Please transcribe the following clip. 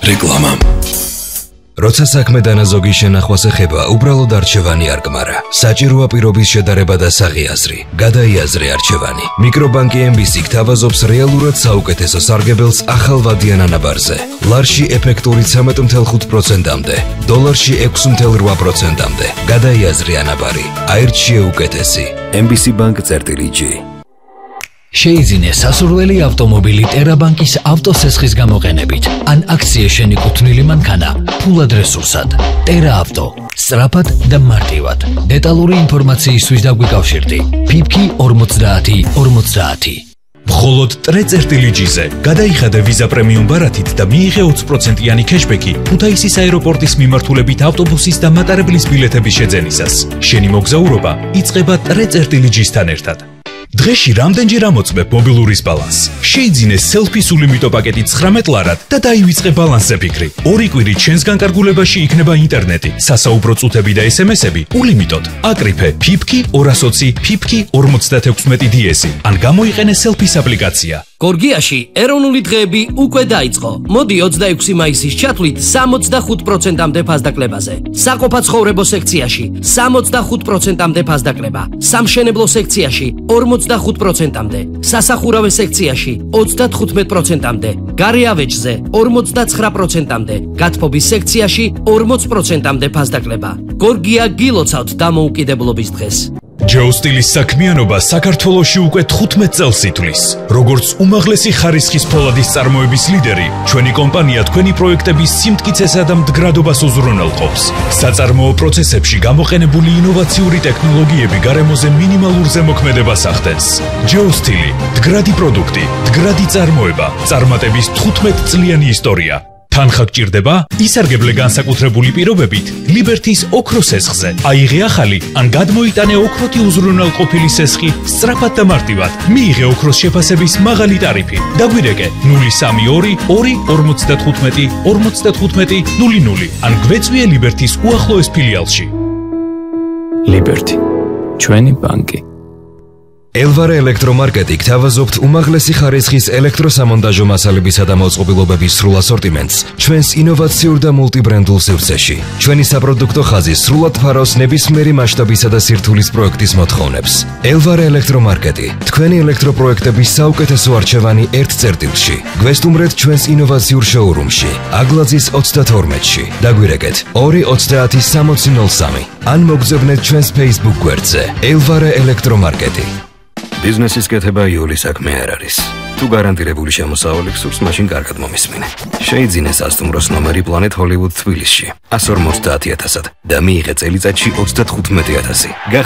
რეკლამა. როცა საქმე დანაზოგი შენახვას ეხება, უბრალოდ არჩევანი არ გმარა. საჭიროა პირობის შედარება და საღი აზრი. გადაიაზრე არჩევანი. მიკრობანკი MBC გთავაზობს რეალურად საუკეთესო სარგებელს ახალვადიან ანაბარზე. ლარში ეფექტური 13.5%-მდე, დოლარში 6.8%-მდე. გადაიაზრე ანაბარი. აირჩიე უკეთესი. MBC Bank-G. შეიძინე სასურველი ავტომობილი ტერაბანკის ავტოსესხის გამოყენებით ან აქცია შენიკუთვნილი მანქანა ფულად რესურსად. ტერა ავტო, სწრაფად და მარტივად. დეტალური ინფორმაციისთვის დაგვიკავშირდი. PIPKI 50-50. მხოლოდ ტრე-წერტილიჯიზე გადაიხადე ვიზა პრემიუმ ბარათით და მიიღე 20%-იანი ქეშბექი ქუთაისის აეროპორტის მიმართულებით ავტობუსის და მატარებლის ბილეთების შეძენისას. შენი მოგზაურობა იწყება ტრე-წერტილიჯისთან ერთად. დღეში რამდენჯერ ამოწმებ მობილურის ბალანსს? შეიძინე სელფის ულიმიტო პაკეტი 19 ლარად და დაივიწყე ბალანსზე ფიქრი. 2 კვირით შენს განკარგულებაში იქნება ინტერნეტი, სასაუბრო წუთები და SMS-ები ულიმიტოდ. აკრიფე PIPKI 220 PIPKI 56 DS ან გამოიყენე სელფის აპლიკაცია. გორგიაში ეროვნული დღეები უკვე დაიწყო. მოდი 26 მაისის ჩათვლით 65%-მდე ფასდაკლებაზე. საყოფაცხოვრებო სექციაში 65%-მდე ფასდაკლება. სამშენებლო სექციაში 45%-მდე. სასახურავე სექციაში 35%-მდე. გარეავეჯზე 59%-მდე. გათბობის სექციაში 40%-მდე ფასდაკლება. გორგია გილოცავთ დამოუკიდებლობის დღეს. ჯეოსტილის საქმიანობა საქართველოში უკვე 15 წელს ითვლის. როგორც უმაღლესი ხარისხის ფოლადის წარმოების ლიდერი, ჩვენი კომპანია თქვენი პროექტების სიმტკიცესა და მდგრადობას უზრუნველყოფს. საწარმოო პროცესებში გამოყენებული ინოვაციური ტექნოლოგიები გარემოზე მინიმალურ ზემოქმედებას ახდენს. ჯეოსტილი, მდგრადი პროდუქტი, მდგრადი წარმოება, წარმატების 15 წლიანი ისტორია. თანხა გჭირდება? ისარგებლე განსაკუთრებული პირობებით ლიბერთის ოქროს სესხზე. აიღე ახალი ან გადმოიტანე ოქროთი უზრუნველყოფილი სესხი სწრაფად და მარტივად. მიიღე ოქროს შეფასების მაღალი ტარიფი. დაგვირეკე 032 2 55 00 ან გვეწვიე ლიბერთის უახლოეს ფილიალში. ლიბერთი, ჩვენი ბანკი. ელვარე ელექტრომარკეტი გთავაზობთ უმაღლესი ხარისხის ელექტროსამონტაჟო მასალებისა და მოწყობილობების სრულ ასორტიმენტს ჩვენს ინოვაციურ და მულტიბრენდულ სივრცეში. ჩვენი საპროდუქტო ხაზი სრულად ფარავს ნებისმიერი მასშტაბისა და სირთულის პროექტის მოთხოვნებს. ელვარე ელექტრომარკეტი, თქვენი ელექტროპროექტების საუკეთესო არჩევანი ერთ წერტილში. გვესტუმრეთ ჩვენს ინოვაციურ შოურუმში, აგლაძის 32-ში. დაგვირეკეთ 230-6003 ან მოგზავნეთ ჩვენს Facebook გვერდზე ელვარე ელექტრომარკეტი. ბიზნესის კეთება იული საქმე არ არის. თუ გარანტირებული შემოსავალი გსურს, მაშინ კარგად მომისმინე. შეიძინე სასტუმროს ნომერი Planet Hollywood თბილისში 150,000-ად და მიიღე წელიწადში 35,000.